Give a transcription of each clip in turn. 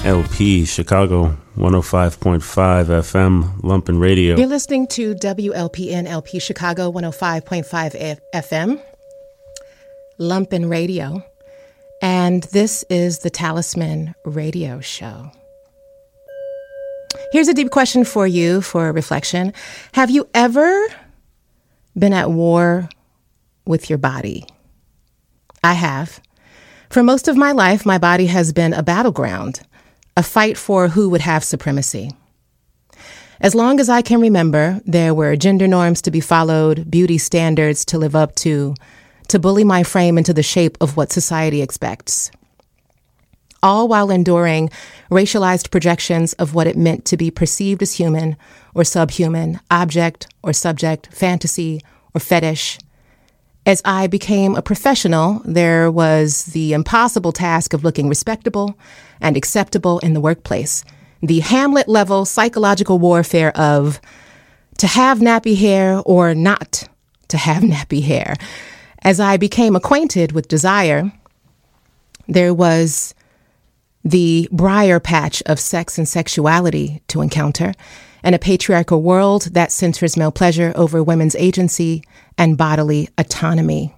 WLPN-LP, Chicago 105.5 FM, Lumpen Radio. You're listening to WLPN-LP, Chicago 105.5 FM, Lumpen Radio. And this is the Talisman Radio Show. Here's a deep question for you for reflection. Have you ever been at war with your body? I have. For most of my life, my body has been a battleground, a fight for who would have supremacy. As long as I can remember, there were gender norms to be followed, beauty standards to live up to bully my frame into the shape of what society expects. All while enduring racialized projections of what it meant to be perceived as human or subhuman, object or subject, fantasy or fetish. As I became a professional, there was the impossible task of looking respectable and acceptable in the workplace. The Hamlet-level psychological warfare of to have nappy hair or not to have nappy hair. As I became acquainted with desire, there was the briar patch of sex and sexuality to encounter, and a patriarchal world that censors male pleasure over women's agency and bodily autonomy.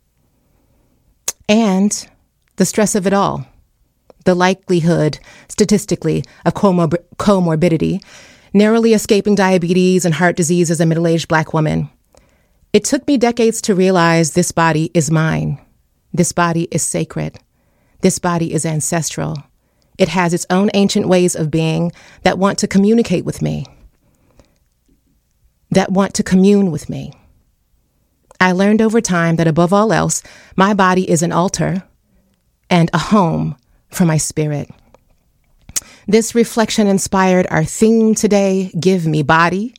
And the stress of it all, the likelihood, statistically, of comorbidity, narrowly escaping diabetes and heart disease as a middle-aged Black woman. It took me decades to realize this body is mine. This body is sacred. This body is ancestral. It has its own ancient ways of being that want to communicate with me, that want to commune with me. I learned over time that above all else, my body is an altar and a home for my spirit. This reflection inspired our theme today, Give Me Body,